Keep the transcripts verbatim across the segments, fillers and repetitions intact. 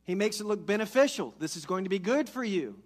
He makes it look beneficial. This is going to be good for you.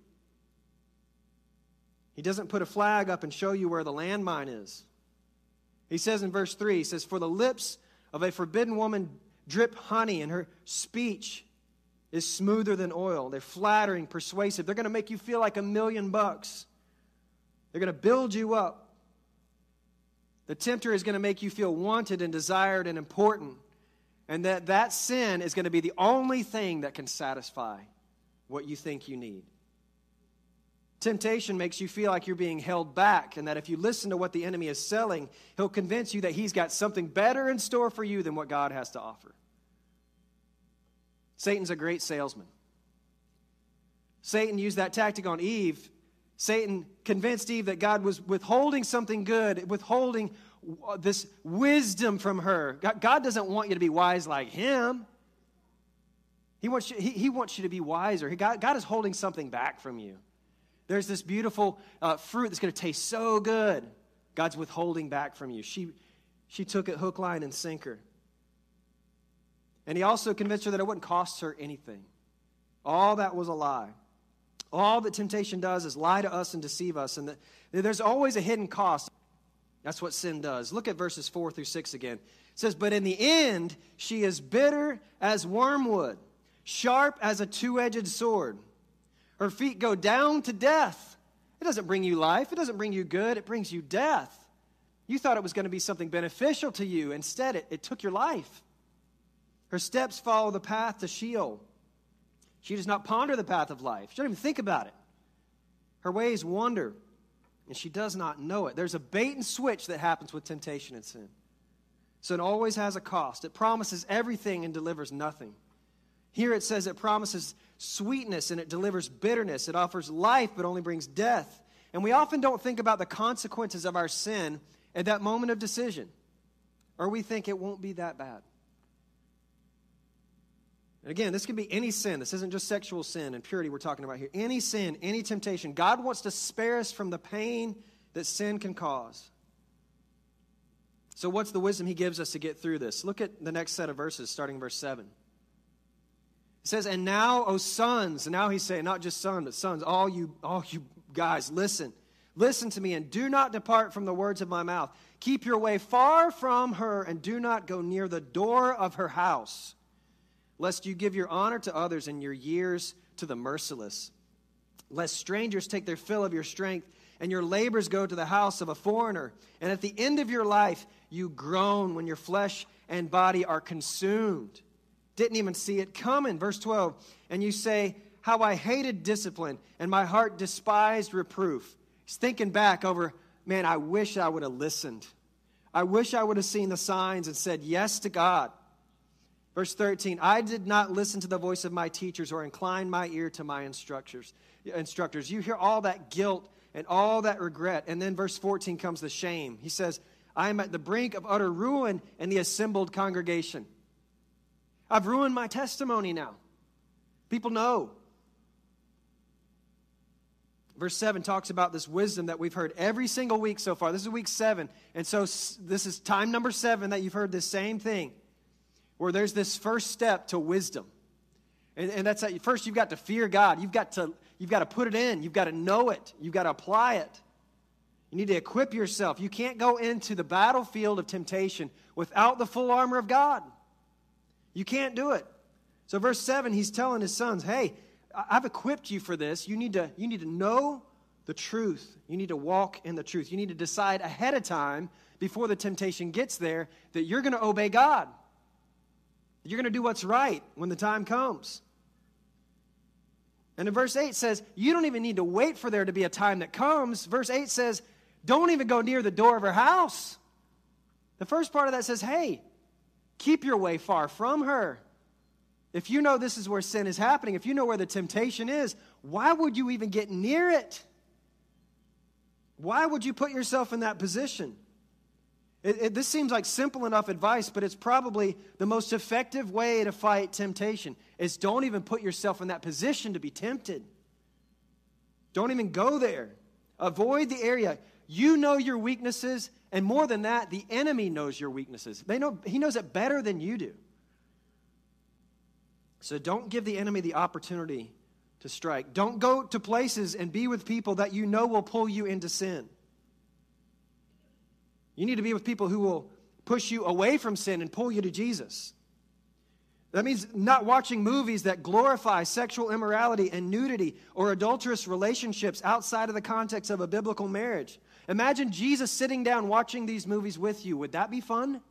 He doesn't put a flag up and show you where the landmine is. He says in verse three, he says, for the lips of a forbidden woman drip honey, and her speech is smoother than oil. They're flattering, persuasive. They're going to make you feel like a million bucks. They're going to build you up. The tempter is going to make you feel wanted and desired and important. And that that sin is going to be the only thing that can satisfy what you think you need. Temptation makes you feel like you're being held back, and that if you listen to what the enemy is selling, he'll convince you that he's got something better in store for you than what God has to offer. Satan's a great salesman. Satan used that tactic on Eve. Satan convinced Eve that God was withholding something good, withholding this wisdom from her. God doesn't want you to be wise like him. He wants you, he, he wants you to be wiser. God, God is holding something back from you. There's this beautiful uh, fruit that's going to taste so good. God's withholding back from you. She, she took it hook, line, and sinker. And he also convinced her that it wouldn't cost her anything. All that was a lie. All that temptation does is lie to us and deceive us. And that there's always a hidden cost. That's what sin does. Look at verses four through six again. It says, but in the end, she is bitter as wormwood, sharp as a two-edged sword. Her feet go down to death. It doesn't bring you life. It doesn't bring you good. It brings you death. You thought it was going to be something beneficial to you. Instead, it, it took your life. Her steps follow the path to Sheol. She does not ponder the path of life. She doesn't even think about it. Her ways wander, and she does not know it. There's a bait and switch that happens with temptation and sin. So it always has a cost. It promises everything and delivers nothing. Here it says it promises sweetness and it delivers bitterness. It offers life but only brings death. And we often don't think about the consequences of our sin at that moment of decision. Or we think it won't be that bad. And again, this can be any sin. This isn't just sexual sin and purity we're talking about here. Any sin, any temptation. God wants to spare us from the pain that sin can cause. So what's the wisdom he gives us to get through this? Look at the next set of verses, starting in verse seven. It says, and now, O sons, and now he's saying not just sons, but sons, all you, all you guys, listen. Listen to me and do not depart from the words of my mouth. Keep your way far from her and do not go near the door of her house, lest you give your honor to others and your years to the merciless. Lest strangers take their fill of your strength and your labors go to the house of a foreigner. And at the end of your life, you groan when your flesh and body are consumed. Didn't even see it coming. Verse twelve, and you say, how I hated discipline and my heart despised reproof. He's thinking back over, man, I wish I would have listened. I wish I would have seen the signs and said yes to God. Verse thirteen, I did not listen to the voice of my teachers or incline my ear to my instructors. Instructors, you hear all that guilt and all that regret. And then verse fourteen comes the shame. He says, I am at the brink of utter ruin in the assembled congregation. I've ruined my testimony now. People know. Verse seven talks about this wisdom that we've heard every single week so far. This is week seven. And so this is time number seven that you've heard this same thing, where there's this first step to wisdom. And, and that's that. First, you've got to fear God. You've got to, you've got to put it in. You've got to know it. You've got to apply it. You need to equip yourself. You can't go into the battlefield of temptation without the full armor of God. You can't do it. So verse seven, he's telling his sons, hey, I've equipped you for this. You need to, you need to know the truth. You need to walk in the truth. You need to decide ahead of time, before the temptation gets there, that you're going to obey God. You're going to do what's right when the time comes. And in verse eight says, you don't even need to wait for there to be a time that comes. Verse eight says, don't even go near the door of her house. The first part of that says, hey, keep your way far from her. If you know this is where sin is happening, if you know where the temptation is, why would you even get near it? Why would you put yourself in that position? It, it, this seems like simple enough advice, but it's probably the most effective way to fight temptation, is don't even put yourself in that position to be tempted. Don't even go there. Avoid the area. You know your weaknesses, and more than that, the enemy knows your weaknesses. They know, he knows it better than you do. So don't give the enemy the opportunity to strike. Don't go to places and be with people that you know will pull you into sin. You need to be with people who will push you away from sin and pull you to Jesus. That means not watching movies that glorify sexual immorality and nudity or adulterous relationships outside of the context of a biblical marriage. Imagine Jesus sitting down watching these movies with you. Would that be fun?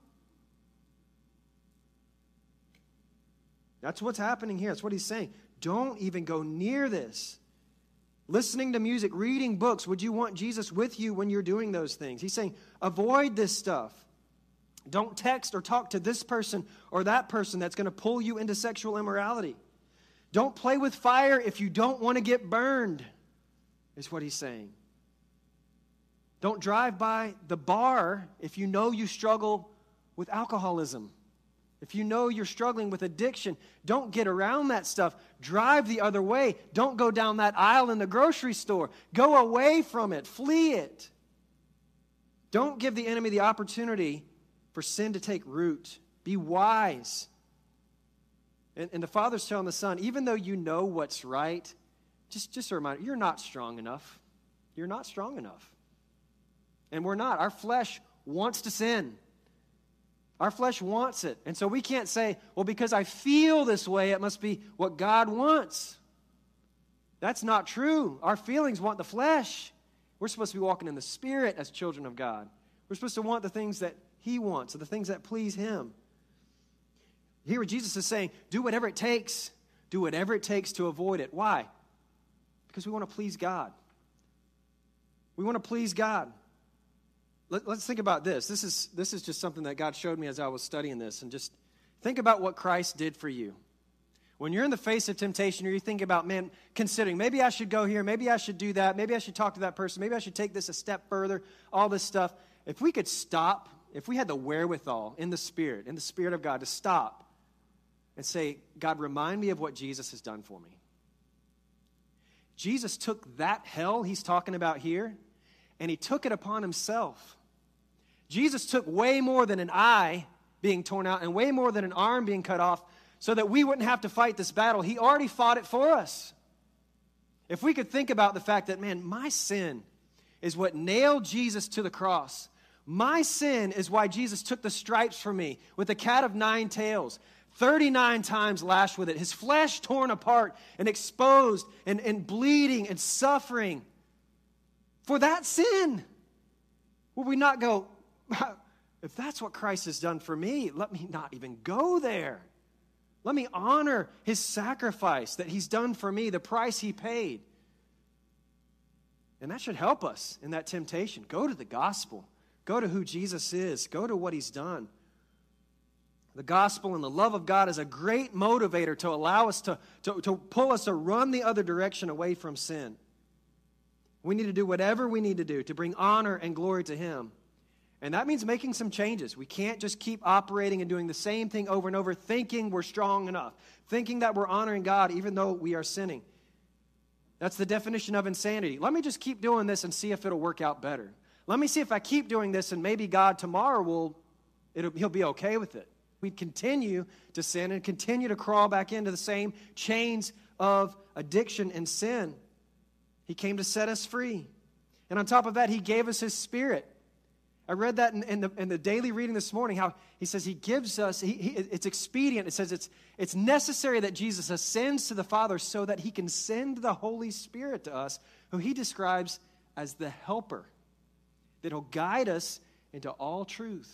That's what's happening here. That's what he's saying. Don't even go near this. Listening to music, reading books, would you want Jesus with you when you're doing those things? He's saying, avoid this stuff. Don't text or talk to this person or that person that's going to pull you into sexual immorality. Don't play with fire if you don't want to get burned, is what he's saying. Don't drive by the bar if you know you struggle with alcoholism. If you know you're struggling with addiction, don't get around that stuff. Drive the other way. Don't go down that aisle in the grocery store. Go away from it. Flee it. Don't give the enemy the opportunity for sin to take root. Be wise. And, and the Father's telling the Son, even though you know what's right, just, just a reminder, you're not strong enough. You're not strong enough. And we're not. Our flesh wants to sin. Our flesh wants it. And so we can't say, well, because I feel this way, it must be what God wants. That's not true. Our feelings want the flesh. We're supposed to be walking in the Spirit as children of God. We're supposed to want the things that He wants, or the things that please Him. Here Jesus is saying, do whatever it takes. Do whatever it takes to avoid it. Why? Because we want to please God. We want to please God. Let, let's think about this. This is, this is just something that God showed me as I was studying this. And just think about what Christ did for you. When you're in the face of temptation, or you think about, man, considering, maybe I should go here, maybe I should do that, maybe I should talk to that person, maybe I should take this a step further, all this stuff. If we could stop, if we had the wherewithal in the Spirit, in the Spirit of God, to stop and say, God, remind me of what Jesus has done for me. Jesus took that hell he's talking about here, and he took it upon himself. Jesus took way more than an eye being torn out and way more than an arm being cut off so that we wouldn't have to fight this battle. He already fought it for us. If we could think about the fact that, man, my sin is what nailed Jesus to the cross. My sin is why Jesus took the stripes for me with a cat of nine tails, thirty-nine times lashed with it, his flesh torn apart and exposed and, and bleeding and suffering for that sin. Will we not go, if that's what Christ has done for me, let me not even go there. Let me honor his sacrifice that he's done for me, the price he paid. And that should help us in that temptation. Go to the gospel. Go to who Jesus is. Go to what he's done. The gospel and the love of God is a great motivator to allow us to, to, to pull us to run the other direction away from sin. We need to do whatever we need to do to bring honor and glory to him. And that means making some changes. We can't just keep operating and doing the same thing over and over, thinking we're strong enough, thinking that we're honoring God even though we are sinning. That's the definition of insanity. Let me just keep doing this and see if it'll work out better. Let me see if I keep doing this and maybe God tomorrow will, it'll, he'll be okay with it. We continue to sin and continue to crawl back into the same chains of addiction and sin. He came to set us free. And on top of that, he gave us his Spirit. I read that in, in, the, in the daily reading this morning, how he says he gives us, he, he, it's expedient. It says it's, it's necessary that Jesus ascends to the Father so that he can send the Holy Spirit to us, who he describes as the helper, that he'll guide us into all truth.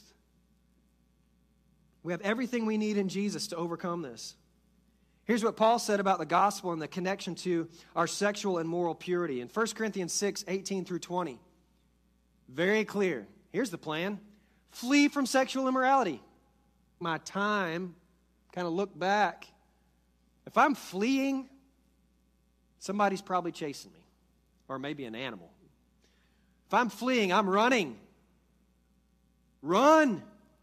We have everything we need in Jesus to overcome this. Here's what Paul said about the gospel and the connection to our sexual and moral purity. In First Corinthians six, eighteen through twenty, very clear. Here's the plan. Flee from sexual immorality. My time, kind of look back. If I'm fleeing, somebody's probably chasing me, or maybe an animal. If I'm fleeing, I'm running. Run.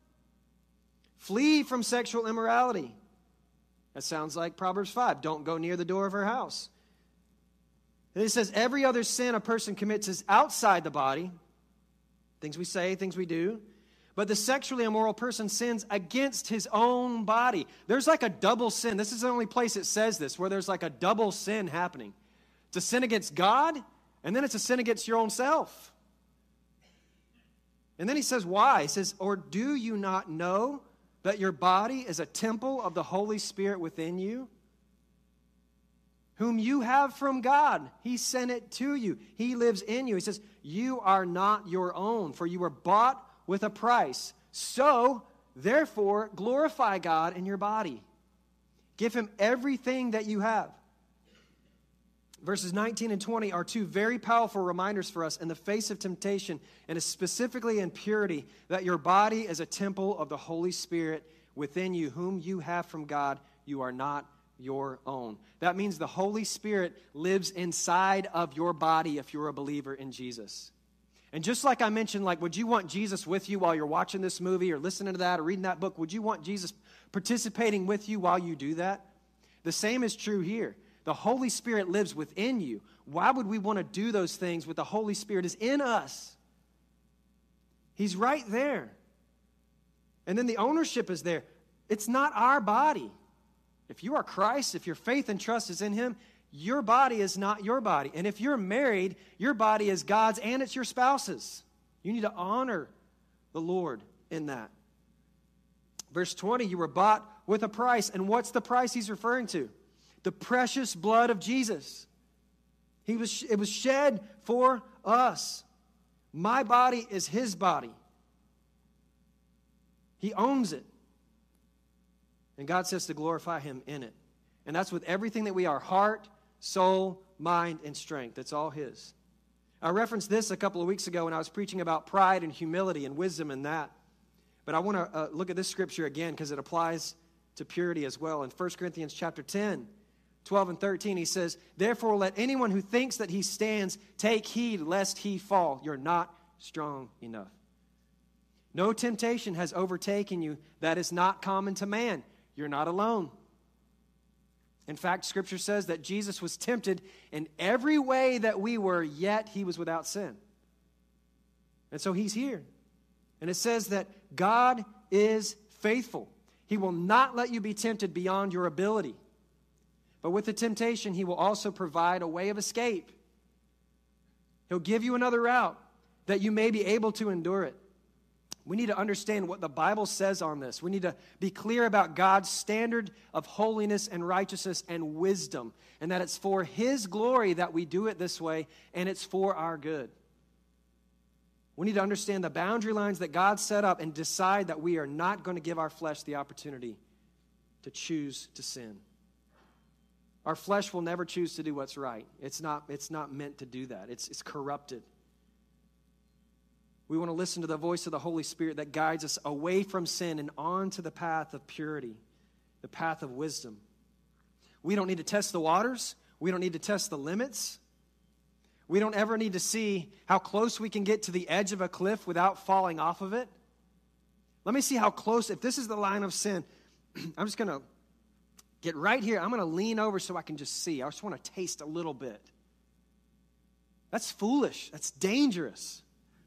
Flee from sexual immorality. That sounds like Proverbs five. Don't go near the door of her house. And it says every other sin a person commits is outside the body. Things we say, things we do. But the sexually immoral person sins against his own body. There's like a double sin. This is the only place it says this, where there's like a double sin happening. It's a sin against God, and then it's a sin against your own self. And then he says, why? He says, or do you not know that your body is a temple of the Holy Spirit within you, whom you have from God? He sent it to you. He lives in you. He says, you are not your own, for you were bought with a price. So, therefore, glorify God in your body. Give him everything that you have. Verses nineteen and twenty are two very powerful reminders for us in the face of temptation, and specifically in purity, that your body is a temple of the Holy Spirit within you, whom you have from God. You are not your own. That means the Holy Spirit lives inside of your body if you're a believer in Jesus. And just like I mentioned, like, would you want Jesus with you while you're watching this movie or listening to that or reading that book? Would you want Jesus participating with you while you do that? The same is true here. The Holy Spirit lives within you. Why would we want to do those things when the Holy Spirit is in us? He's right there. And then the ownership is there. It's not our body. If you are Christ, if your faith and trust is in him, your body is not your body. And if you're married, your body is God's and it's your spouse's. You need to honor the Lord in that. Verse twenty, you were bought with a price. And what's the price he's referring to? The precious blood of Jesus. He was, it was shed for us. My body is his body. He owns it. And God says to glorify him in it. And that's with everything that we are: heart, soul, mind, and strength. It's all his. I referenced this a couple of weeks ago when I was preaching about pride and humility and wisdom and that. But I want to uh, look at this scripture again because it applies to purity as well. In First Corinthians chapter ten, twelve and thirteen, he says, therefore let anyone who thinks that he stands take heed lest he fall. You're not strong enough. No temptation has overtaken you that is not common to man. You're not alone. In fact, Scripture says that Jesus was tempted in every way that we were, yet he was without sin. And so he's here. And it says that God is faithful. He will not let you be tempted beyond your ability. But with the temptation, he will also provide a way of escape. He'll give you another route that you may be able to endure it. We need to understand what the Bible says on this. We need to be clear about God's standard of holiness and righteousness and wisdom, and that it's for his glory that we do it this way, and it's for our good. We need to understand the boundary lines that God set up and decide that we are not going to give our flesh the opportunity to choose to sin. Our flesh will never choose to do what's right. It's not, it's not meant to do that. It's, it's corrupted. We want to listen to the voice of the Holy Spirit that guides us away from sin and onto the path of purity, the path of wisdom. We don't need to test the waters. We don't need to test the limits. We don't ever need to see how close we can get to the edge of a cliff without falling off of it. Let me see how close, if this is the line of sin, I'm just going to get right here. I'm going to lean over so I can just see. I just want to taste a little bit. That's foolish. That's dangerous.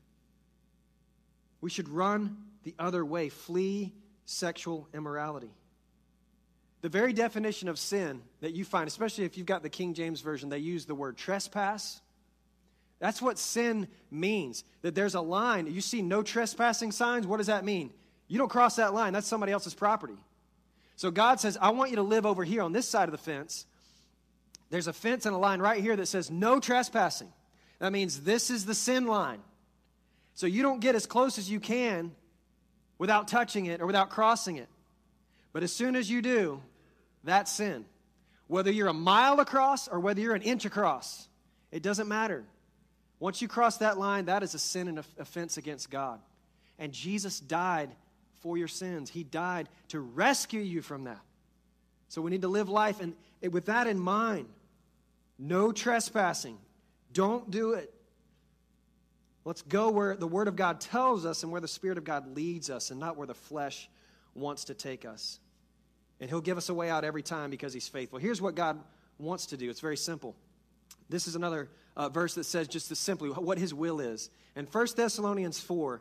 We should run the other way, flee sexual immorality. The very definition of sin that you find, especially if you've got the King James Version, they use the word trespass. That's what sin means, that there's a line. You see no trespassing signs, what does that mean? You don't cross that line, that's somebody else's property. So God says, I want you to live over here on this side of the fence. There's a fence and a line right here that says no trespassing. That means this is the sin line. So you don't get as close as you can without touching it or without crossing it. But as soon as you do, that's sin. Whether you're a mile across or whether you're an inch across, it doesn't matter. Once you cross that line, that is a sin and offense against God. And Jesus died for your sins. He died to rescue you from that. So we need to live life and with that in mind. No trespassing. Don't do it. Let's go where the Word of God tells us and where the Spirit of God leads us and not where the flesh wants to take us. And He'll give us a way out every time because He's faithful. Here's what God wants to do. It's very simple. This is another uh, verse that says just as simply what His will is. In First Thessalonians four,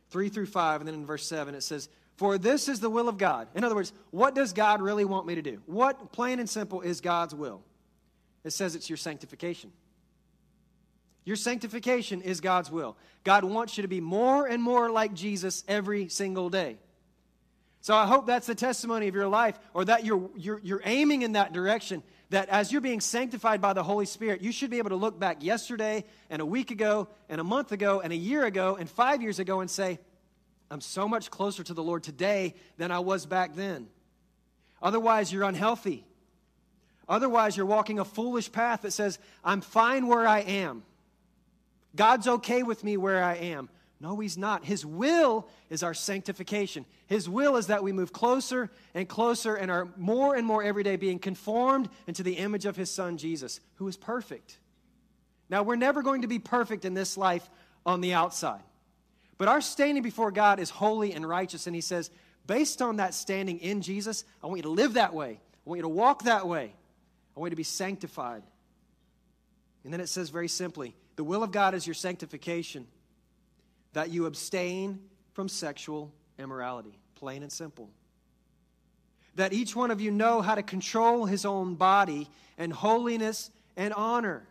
three through five, and then in verse seven it says, "For this is the will of God." In other words, what does God really want me to do? What, plain and simple, is God's will? It says it's your sanctification. Your sanctification is God's will. God wants you to be more and more like Jesus every single day. So I hope that's the testimony of your life, or that you're, you're, you're aiming in that direction, that as you're being sanctified by the Holy Spirit, you should be able to look back yesterday and a week ago and a month ago and a year ago and five years ago and say, I'm so much closer to the Lord today than I was back then. Otherwise, you're unhealthy. Otherwise, you're walking a foolish path that says, I'm fine where I am. God's okay with me where I am. No, He's not. His will is our sanctification. His will is that we move closer and closer and are more and more every day being conformed into the image of His Son, Jesus, who is perfect. Now, we're never going to be perfect in this life on the outside. But our standing before God is holy and righteous, and He says, based on that standing in Jesus, I want you to live that way. I want you to walk that way. I want you to be sanctified. And then it says very simply, the will of God is your sanctification, that you abstain from sexual immorality, plain and simple. That each one of you know how to control his own body in holiness and honor,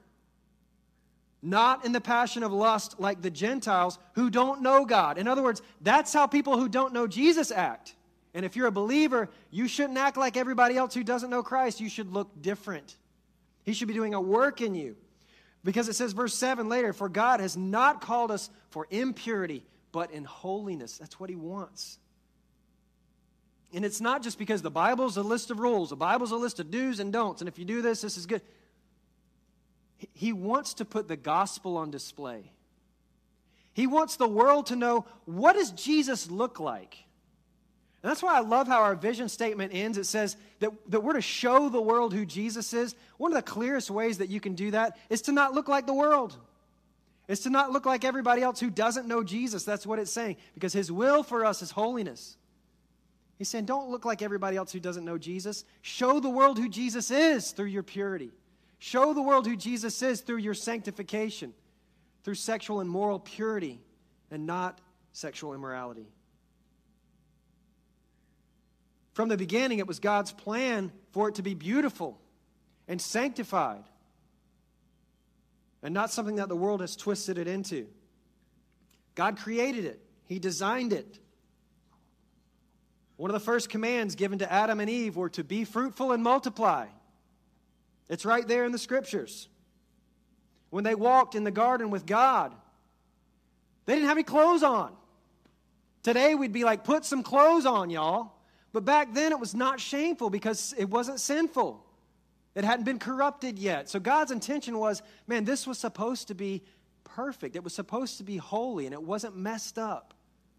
not in the passion of lust like the Gentiles who don't know God. In other words, that's how people who don't know Jesus act. And if you're a believer, you shouldn't act like everybody else who doesn't know Christ. You should look different. He should be doing a work in you. Because it says, verse seven later, for God has not called us for impurity, but in holiness. That's what He wants. And it's not just because the Bible's a list of rules. The Bible's a list of do's and don'ts. And if you do this, this is good. He wants to put the gospel on display. He wants the world to know, what does Jesus look like? And that's why I love how our vision statement ends. It says that, that we're to show the world who Jesus is. One of the clearest ways that you can do that is to not look like the world. It's to not look like everybody else who doesn't know Jesus. That's what it's saying. Because His will for us is holiness. He's saying, don't look like everybody else who doesn't know Jesus. Show the world who Jesus is through your purity. Show the world who Jesus is through your sanctification, through sexual and moral purity, and not sexual immorality. From the beginning, it was God's plan for it to be beautiful and sanctified, and not something that the world has twisted it into. God created it. He designed it. One of the first commands given to Adam and Eve were to be fruitful and multiply. It's right there in the Scriptures. When they walked in the garden with God, they didn't have any clothes on. Today we'd be like, put some clothes on, y'all. But back then it was not shameful because it wasn't sinful. It hadn't been corrupted yet. So God's intention was, man, this was supposed to be perfect. It was supposed to be holy, and it wasn't messed up.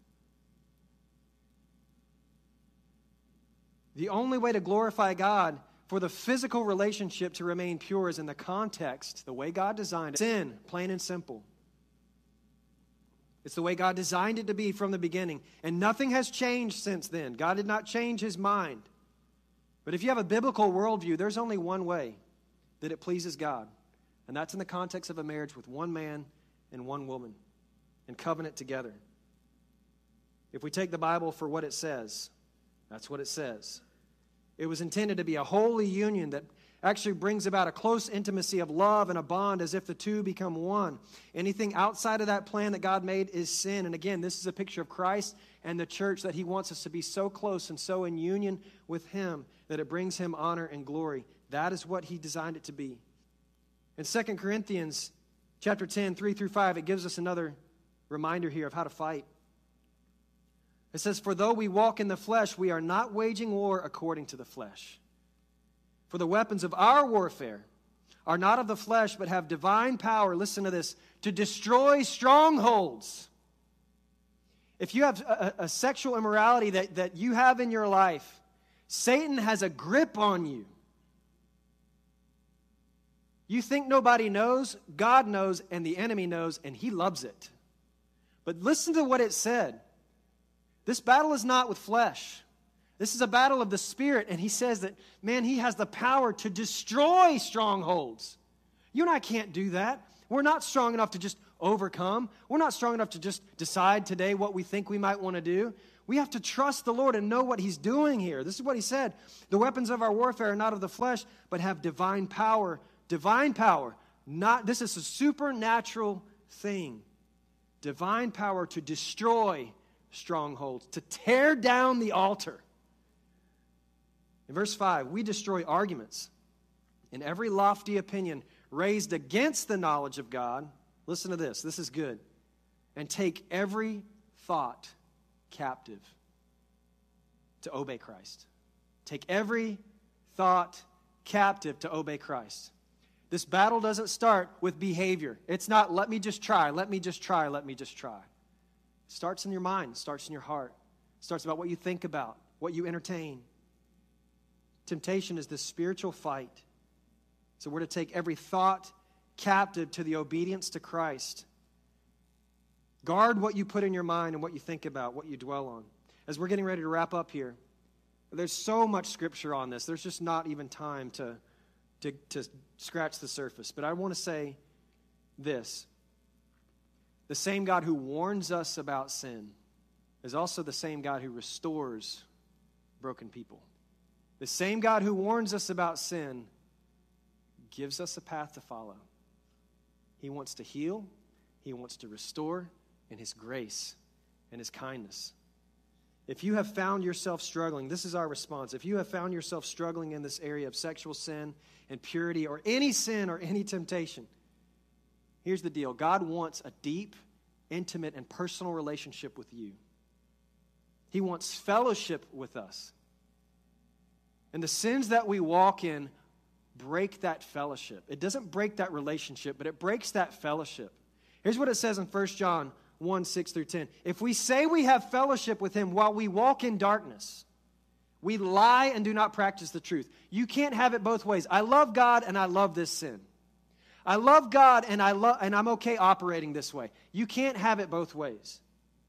The only way to glorify God for the physical relationship to remain pure is in the context, the way God designed it. Sin, plain and simple. It's the way God designed it to be from the beginning. And nothing has changed since then. God did not change His mind. But if you have a biblical worldview, there's only one way that it pleases God. And that's in the context of a marriage with one man and one woman and covenant together. If we take the Bible for what it says, that's what it says. It was intended to be a holy union that actually brings about a close intimacy of love and a bond as if the two become one. Anything outside of that plan that God made is sin. And again, this is a picture of Christ and the church, that He wants us to be so close and so in union with Him that it brings Him honor and glory. That is what He designed it to be. In Second Corinthians chapter ten, three through five, it gives us another reminder here of how to fight. It says, for though we walk in the flesh, we are not waging war according to the flesh. For the weapons of our warfare are not of the flesh, but have divine power, listen to this, to destroy strongholds. If you have a, a sexual immorality that, that you have in your life, Satan has a grip on you. You think nobody knows, God knows, and the enemy knows, and he loves it. But listen to what it said. This battle is not with flesh. This is a battle of the Spirit, and he says that, man, he has the power to destroy strongholds. You and I can't do that. We're not strong enough to just overcome. We're not strong enough to just decide today what we think we might want to do. We have to trust the Lord and know what he's doing here. This is what he said. The weapons of our warfare are not of the flesh, but have divine power. Divine power. Not, this is a supernatural thing. Divine power to destroy strongholds, to tear down the altar. In verse five, we destroy arguments and every lofty opinion raised against the knowledge of God. Listen to this. This is good. And take every thought captive to obey Christ. Take every thought captive to obey Christ. This battle doesn't start with behavior. It's not, let me just try, let me just try, let me just try. It starts in your mind. It starts in your heart. It starts about what you think about, what you entertain. Temptation is this spiritual fight. So we're to take every thought captive to the obedience to Christ. Guard what you put in your mind and what you think about, what you dwell on. As we're getting ready to wrap up here, there's so much scripture on this. There's just not even time to, to, to scratch the surface. But I want to say this. The same God who warns us about sin is also the same God who restores broken people. The same God who warns us about sin gives us a path to follow. He wants to heal. He wants to restore in his grace and his kindness. If you have found yourself struggling, this is our response. If you have found yourself struggling in this area of sexual sin, impurity, or any sin or any temptation, here's the deal. God wants a deep, intimate, and personal relationship with you. He wants fellowship with us. And the sins that we walk in break that fellowship. It doesn't break that relationship, but it breaks that fellowship. Here's what it says in First John one, six through ten. If we say we have fellowship with him while we walk in darkness, we lie and do not practice the truth. You can't have it both ways. I love God and I love this sin. I love God and I love and I'm okay operating this way. You can't have it both ways.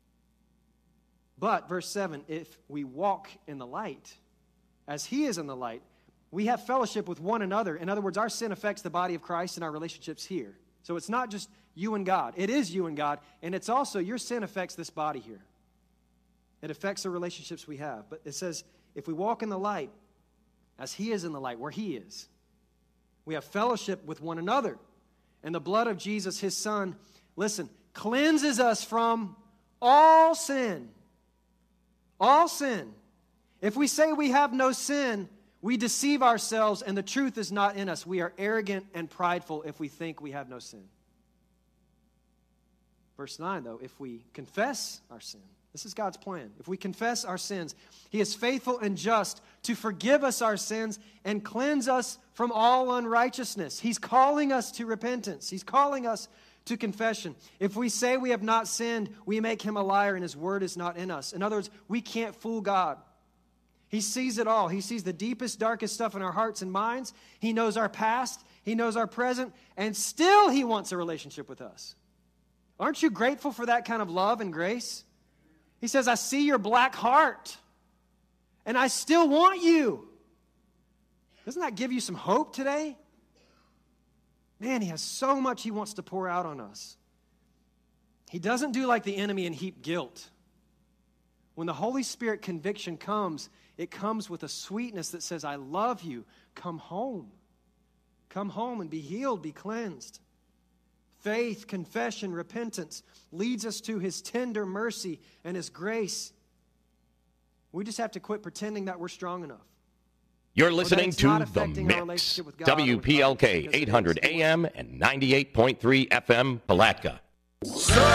But verse seven, if we walk in the light, as he is in the light, we have fellowship with one another. In other words, our sin affects the body of Christ and our relationships here. So it's not just you and God. It is you and God, and it's also your sin affects this body here. It affects the relationships we have. But it says, if we walk in the light, as he is in the light, where he is, we have fellowship with one another. And the blood of Jesus, his son, listen, cleanses us from all sin. All sin. If we say we have no sin, we deceive ourselves and the truth is not in us. We are arrogant and prideful if we think we have no sin. Verse nine, though, if we confess our sin, this is God's plan. If we confess our sins, he is faithful and just to forgive us our sins and cleanse us from all unrighteousness. He's calling us to repentance. He's calling us to confession. If we say we have not sinned, we make him a liar and his word is not in us. In other words, we can't fool God. He sees it all. He sees the deepest, darkest stuff in our hearts and minds. He knows our past. He knows our present. And still he wants a relationship with us. Aren't you grateful for that kind of love and grace? He says, I see your black heart, and I still want you. Doesn't that give you some hope today? Man, he has so much he wants to pour out on us. He doesn't do like the enemy and heap guilt. When the Holy Spirit conviction comes, it comes with a sweetness that says, I love you. Come home. Come home and be healed, be cleansed. Faith, confession, repentance leads us to his tender mercy and his grace. We just have to quit pretending that we're strong enough. You're listening to The Mix, W P L K eight hundred A M and ninety-eight point three F M, Palatka.